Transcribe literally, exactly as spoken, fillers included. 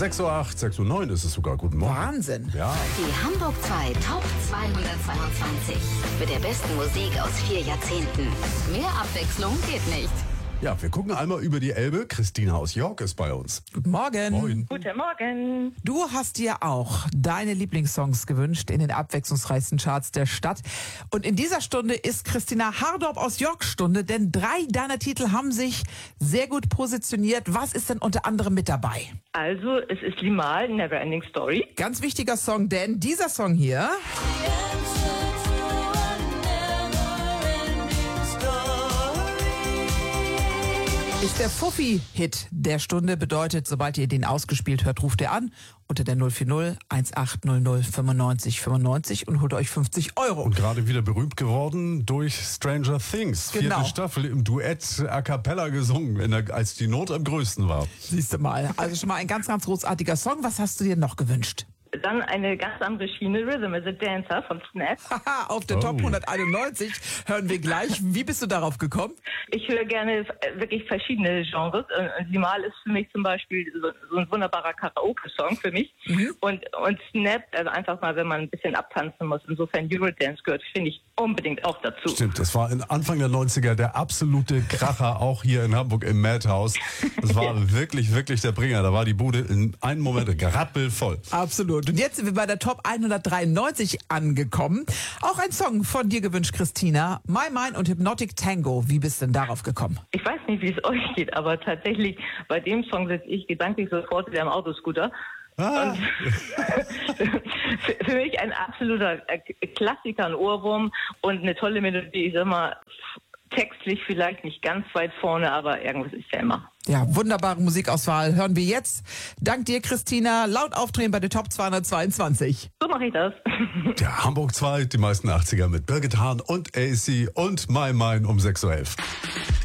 sechs Uhr acht, sechs Uhr neun ist es sogar. Guten Morgen. Wahnsinn. Ja. Die Hamburg zwei Top zweihundertzweiundzwanzig. Mit der besten Musik aus vier Jahrzehnten. Mehr Abwechslung geht nicht. Ja, wir gucken einmal über die Elbe. Christina aus York ist bei uns. Guten Morgen. Moin. Guten Morgen. Du hast dir auch deine Lieblingssongs gewünscht in den abwechslungsreichsten Charts der Stadt. Und in dieser Stunde ist Christina Hardorp aus York Stunde, denn drei deiner Titel haben sich sehr gut positioniert. Was ist denn unter anderem mit dabei? Also, es ist Limahl, Neverending Story. Ganz wichtiger Song, denn dieser Song hier ist der Fuffi-Hit der Stunde. Bedeutet, sobald ihr den ausgespielt hört, ruft ihr an unter der null vier null eins acht null null fünfundneunzig fünfundneunzig und holt euch fünfzig Euro. Und gerade wieder berühmt geworden durch Stranger Things. Genau. Vierte Staffel im Duett a cappella gesungen, in der, als die Not am größten war. Siehst du mal. Also schon mal ein ganz, ganz großartiger Song. Was hast du dir noch gewünscht? Dann eine ganz andere Schiene, Rhythm is a Dancer von Snap. Haha, auf der Oh. Top hunderteinundneunzig hören wir gleich. Wie bist du darauf gekommen? Ich höre gerne äh, wirklich verschiedene Genres. Und Limahl ist für mich zum Beispiel so, so ein wunderbarer Karaoke-Song für mich. Mhm. Und, und Snap, also einfach mal, wenn man ein bisschen abtanzen muss. Insofern Eurodance gehört, finde ich, unbedingt auch dazu. Stimmt, das war in Anfang der neunziger der absolute Kracher, auch hier in Hamburg im Madhouse. Das war wirklich, wirklich der Bringer. Da war die Bude in einem Moment gerappelvoll. Absolut. Und jetzt sind wir bei der Top hundertdreiundneunzig angekommen. Auch ein Song von dir gewünscht, Christina. My Mind und Hypnotic Tango. Wie bist du denn darauf gekommen? Ich weiß nicht, wie es euch geht, aber tatsächlich bei dem Song sitze ich gedanklich sofort wieder im Autoscooter. Ah. Und für, für mich ein absoluter Klassiker, ein Ohrwurm und eine tolle Melodie. Ich sag mal, textlich vielleicht nicht ganz weit vorne, aber irgendwas ist ja immer. Ja, wunderbare Musikauswahl hören wir jetzt. Dank dir, Christina. Laut aufdrehen bei der Top zweihundertzweiundzwanzig. So mache ich das. Ja, Hamburg zwei, die meisten achtziger mit Birgit Hahn und A C und My Mind um sechs Uhr elf.